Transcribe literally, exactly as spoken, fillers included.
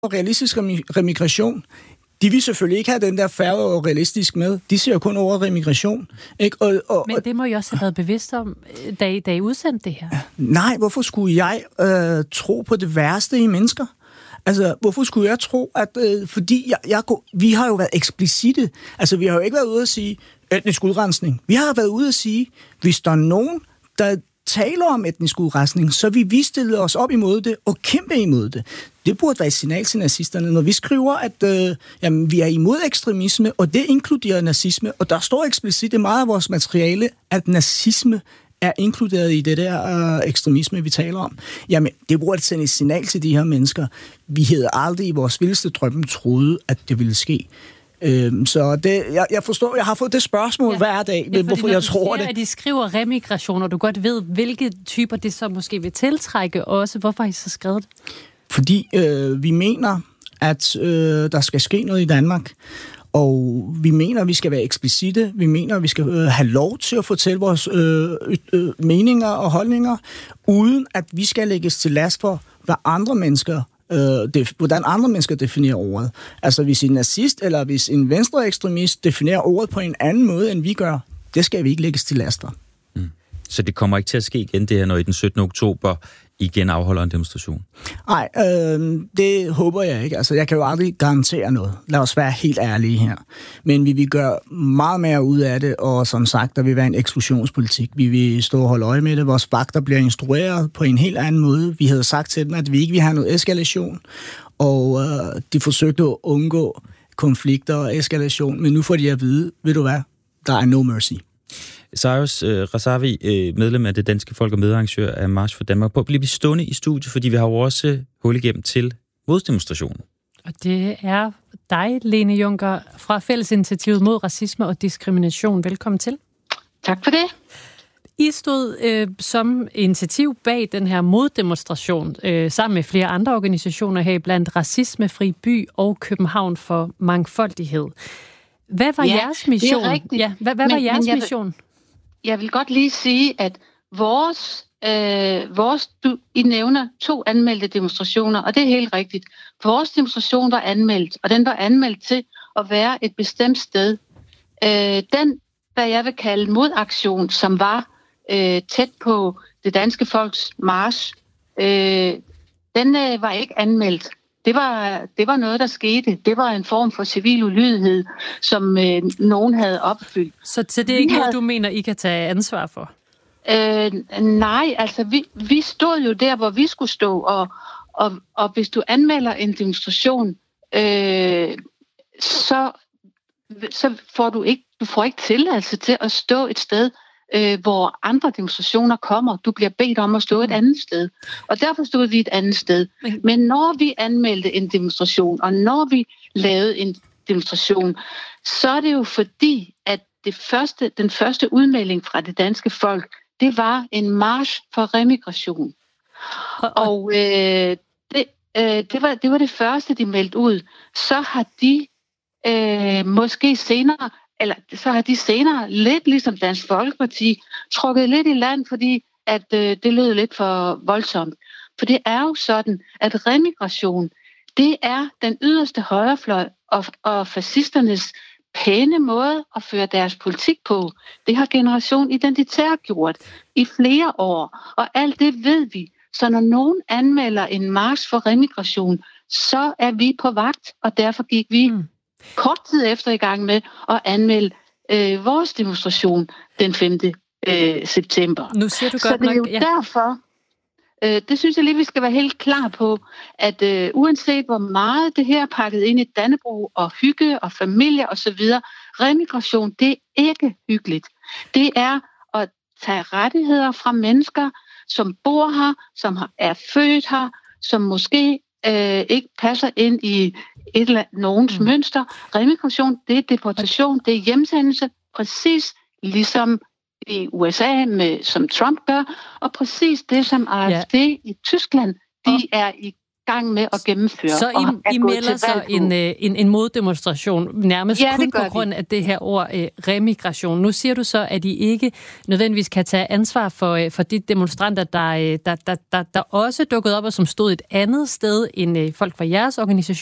realistisk remigration, de vil selvfølgelig ikke have den der færge og realistisk med. De ser jo kun over remigration. Ikke? Og, og, Men det må I også have været bevidst om, da I, da I udsendte det her. Nej, hvorfor skulle jeg øh, tro på det værste i mennesker? Altså, hvorfor skulle jeg tro, at... Øh, fordi jeg, jeg, vi har jo været eksplicite. Altså, vi har jo ikke været ude at sige etnisk udrensning. Vi har været ude at sige, hvis der er nogen, der taler om etnisk udrensning, så vil vi stille os op imod det og kæmpe imod det. Det burde være et signal til nazisterne. Når vi skriver, at øh, jamen, vi er imod ekstremisme, og det inkluderer nazisme, og der står eksplicit i meget af vores materiale, at nazisme er inkluderet i det der øh, ekstremisme, vi taler om. Jamen, det burde sende et signal til de her mennesker. Vi havde aldrig i vores vildeste drømme troet, at det ville ske. Øhm, så det, jeg, jeg forstår, jeg har fået det spørgsmål ja. hver dag, ja, hvorfor jeg tror det. At de skriver remigration, og du godt ved, hvilke typer det så måske vil tiltrække også. Hvorfor har I så skrevet det? Fordi øh, vi mener, at øh, der skal ske noget i Danmark, og vi mener, at vi skal være eksplicite. Vi mener, at vi skal øh, have lov til at fortælle vores øh, øh, meninger og holdninger, uden at vi skal lægges til last for, hvad andre mennesker Øh, det, hvordan andre mennesker definerer ordet. Altså hvis en nazist eller hvis en venstreekstremist definerer ordet på en anden måde, end vi gør, det skal vi ikke lægges til laster. Mm. Så det kommer ikke til at ske igen, det her, når I den syttende oktober igen afholder en demonstration? Nej, øh, det håber jeg ikke. Altså, jeg kan jo aldrig garantere noget. Lad os være helt ærlige her. Men vi vil gøre meget mere ud af det, og som sagt, der vil være en eksklusionspolitik. Vi vil stå og holde øje med det. Vores vagter bliver instrueret på en helt anden måde. Vi havde sagt til dem, at vi ikke vil have noget eskalation, og øh, de forsøgte at undgå konflikter og eskalation, men nu får de at vide, ved du hvad, der er no mercy. Cyrus øh, Razavi, øh, medlem af det danske folk og medarrangør af March for Danmark, på at blive stående i studiet, fordi vi har jo også hul igennem til moddemonstrationen. Og det er dig, Lene Juncker, fra Fællesinitiativet mod racisme og diskrimination. Velkommen til. Tak for det. I stod øh, som initiativ bag den her moddemonstration, øh, sammen med flere andre organisationer her, blandt Racismefri By og København for Mangfoldighed. Hvad var ja, jeres mission? Ja, hvad, hvad men, var jeres jeg mission? Vil, jeg vil godt lige sige, at vores, øh, vores du, I nævner to anmeldte demonstrationer, og det er helt rigtigt. Vores demonstration var anmeldt, og den var anmeldt til at være et bestemt sted. Øh, den, hvad jeg vil kalde modaktion, som var øh, tæt på det danske folks march, øh, den øh, var ikke anmeldt. Det var, det var noget, der skete. Det var en form for civil ulydighed, som øh, nogen havde opfyldt. Så, så det er ikke noget, du mener, I kan tage ansvar for? Øh, nej, altså vi, vi stod jo der, hvor vi skulle stå, og, og, og hvis du anmelder en demonstration, øh, så, så får du ikke, du får ikke tilladelse til at stå et sted, øh, hvor andre demonstrationer kommer. Du bliver bedt om at stå et andet sted. Og derfor stod vi et andet sted. Men når vi anmeldte en demonstration, og når vi lavede en demonstration, så er det jo fordi, at det første, den første udmelding fra det danske folk, det var en march for remigration. Og øh, det, øh, det, var, det var det første, de meldte ud. Så har de øh, måske senere eller så har de senere, lidt ligesom Dansk Folkeparti, trukket lidt i land, fordi at, øh, det lød lidt for voldsomt. For det er jo sådan, at remigration, det er den yderste højrefløj og, og fascisternes pæne måde at føre deres politik på. Det har Generation Identitær gjort i flere år, og alt det ved vi. Så når nogen anmelder en march for remigration, så er vi på vagt, og derfor gik vi mm. kort tid efter i gang med at anmelde øh, vores demonstration den femte Øh, september. Nu siger du godt Så det er jo nok, ja. derfor, øh, det synes jeg lige, vi skal være helt klar på, at øh, uanset hvor meget det her er pakket ind i Dannebrog og hygge og familie og så videre, remigration, det er ikke hyggeligt. Det er at tage rettigheder fra mennesker, som bor her, som er født her, som måske øh, ikke passer ind i et eller andet, nogens mm. mønster. Remigration, det er deportation, det er hjemsendelse, præcis ligesom i U S A, med, som Trump gør, og præcis det, som A F D ja. i Tyskland, de og... er i gang med at gennemføre. Så I, I melder så en, en, en moddemonstration, nærmest ja, kun på grund af det her ord øh, remigration. Nu siger du så, at I ikke nødvendigvis kan tage ansvar for, øh, for de demonstranter, der, øh, der, der, der, der også dukkede op, og som stod et andet sted end øh, folk fra jeres organisation.